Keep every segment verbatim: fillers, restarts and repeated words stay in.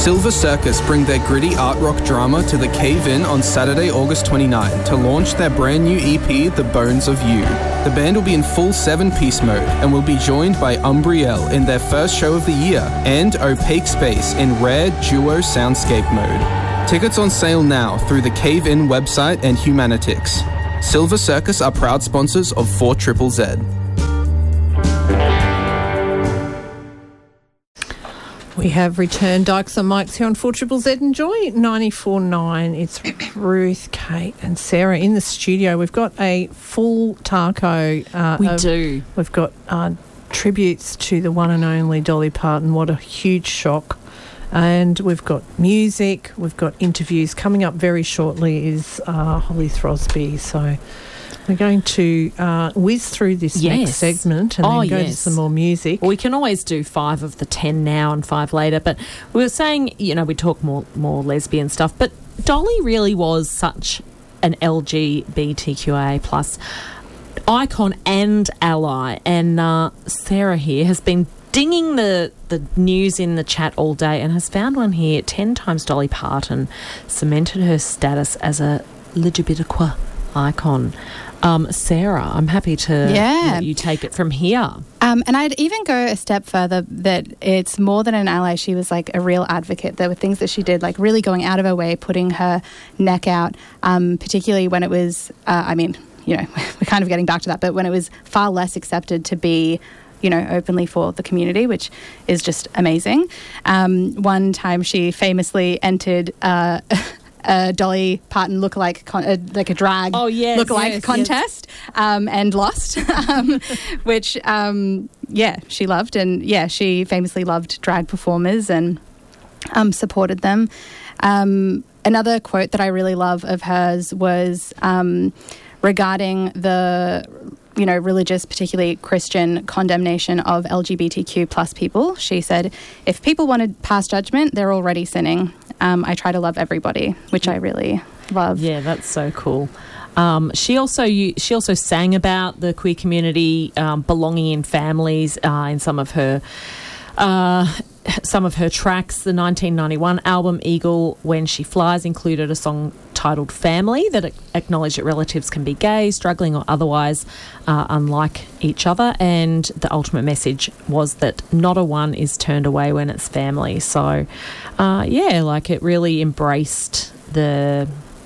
Silver Circus bring their gritty art rock drama to the Cave Inn on Saturday, August twenty-ninth to launch their brand new E P, The Bones of You. The band will be in full seven-piece mode and will be joined by Umbriel in their first show of the year and Opaque Space in rare duo soundscape mode. Tickets on sale now through the Cave Inn website and Humanitix. Silver Circus are proud sponsors of four Z Z Z. We have returned Dykes and Mikes here on four Z Z Z. Enjoy ninety-four point nine. It's Ruth, Kate and Sarah in the studio. We've got a full taco. Uh, we of, do. We've got uh, tributes to the one and only Dolly Parton. What a huge shock. And we've got music. We've got interviews. Coming up very shortly is uh, Holly Throsby. So we're going to uh, whiz through this yes. next segment and oh, then go yes. to some more music. Well, we can always do five of the ten now and five later. But we were saying, you know, we talk more more lesbian stuff. But Dolly really was such an L G B T Q A plus icon and ally. And uh, Sarah here has been dinging the, the news in the chat all day and has found one here. Ten times Dolly Parton cemented her status as a L G B T Q icon. Um, Sarah, I'm happy to yeah. you, know, you take it from here. Um, and I'd even go a step further that it's more than an ally. She was like a real advocate. There were things that she did, like really going out of her way, putting her neck out, um, particularly when it was, uh, I mean, you know, we're kind of getting back to that, but when it was far less accepted to be, you know, openly for the community, which is just amazing. Um, one time she famously entered uh, a Dolly Parton lookalike, con- uh, like a drag oh, yes, lookalike yes, contest yes. Um, and lost, um, which, um, yeah, she loved. And, yeah, she famously loved drag performers and um, supported them. Um, another quote that I really love of hers was um, regarding the, you know, religious, particularly Christian condemnation of L G B T Q plus people. She said, if people want to pass judgment, they're already sinning. Um, I try to love everybody, which I really love. Yeah, that's so cool. Um, she also you, she also sang about the queer community, um, belonging in families uh, in some of her uh, some of her tracks. The nineteen ninety-one album Eagle, When She Flies, included a song titled Family that acknowledged that relatives can be gay, struggling or otherwise uh, unlike each other, and the ultimate message was that not a one is turned away when it's family. So uh, yeah, like it really embraced the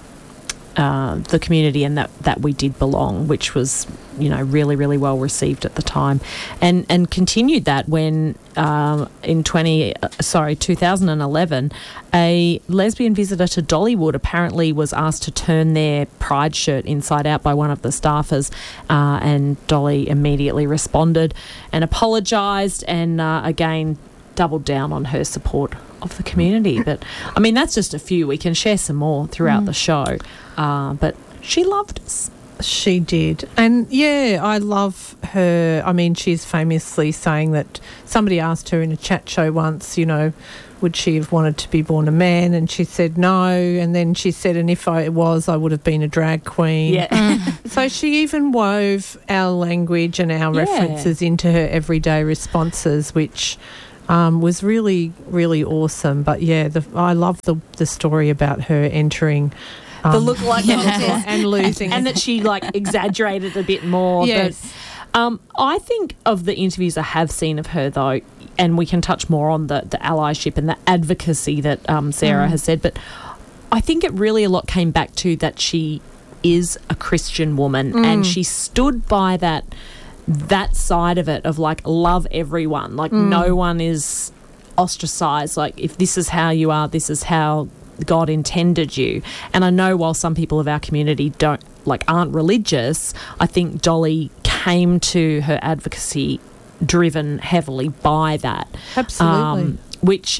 Uh, the community and that, that we did belong, which was, you know, really, really well received at the time, and and continued that when um, in twenty sorry two thousand eleven, a lesbian visitor to Dollywood apparently was asked to turn their pride shirt inside out by one of the staffers, uh, and Dolly immediately responded and apologised, and uh, again doubled down on her support of the community. But I mean, that's just a few. We can share some more throughout mm. the show. Uh, but she loved us. She did. And yeah, I love her. I mean, she's famously saying that somebody asked her in a chat show once, you know, would she have wanted to be born a man? And she said no. And then she said, and if I was, I would have been a drag queen. Yeah. So she even wove our language and our yeah. references into her everyday responses, which Um, was really, really awesome. But yeah, the, I love the the story about her entering um, the look like yeah. and losing, and that she like exaggerated a bit more. Yes, but, um, I think of the interviews I have seen of her though, and we can touch more on the the allyship and the advocacy that um, Sarah mm. has said. But I think it really a lot came back to that she is a Christian woman, mm. and she stood by that. that side of it of like love everyone, like mm. no one is ostracized, like if this is how you are, this is how God intended you. And I know while some people of our community don't like aren't religious, I think Dolly came to her advocacy driven heavily by that. Absolutely. Um, which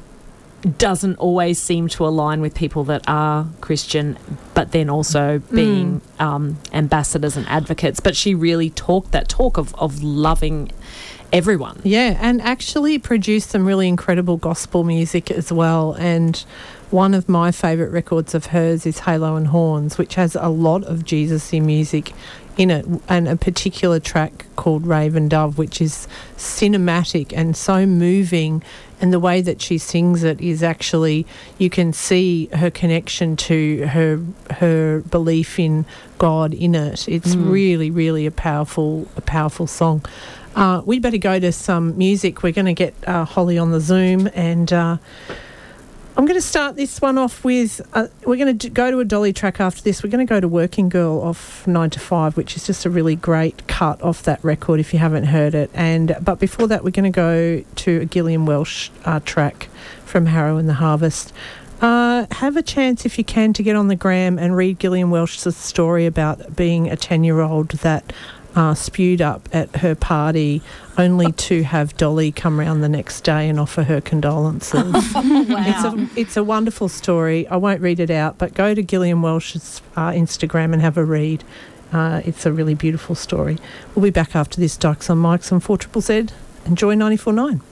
doesn't always seem to align with people that are Christian, but then also being mm. um, ambassadors and advocates. But she really talked that talk of, of loving everyone. Yeah, and actually produced some really incredible gospel music as well. And one of my favourite records of hers is Halo and Horns, which has a lot of Jesus-y music in it, and a particular track called Raven Dove, which is cinematic and so moving and the way that she sings it is actually, you can see her connection to her her belief in God in it. It's mm. really, really a powerful, a powerful song. Uh, we better go to some music. We're going to get uh, Holly on the Zoom, and uh, I'm going to start this one off with, uh, we're going to go to a Dolly track after this. We're going to go to Working Girl off nine to five, which is just a really great cut off that record if you haven't heard it. And But before that, we're going to go to a Gillian Welch uh, track from Harrow and the Harvest. Uh, have a chance, if you can, to get on the gram and read Gillian Welch's story about being a ten-year-old that uh, spewed up at her party only to have Dolly come round the next day and offer her condolences. Oh, wow. It's a, it's a wonderful story. I won't read it out, but go to Gillian Welch's uh, Instagram and have a read. Uh, it's a really beautiful story. We'll be back after this. Dykes on Mics on four Z Z Z. Enjoy ninety-four point nine.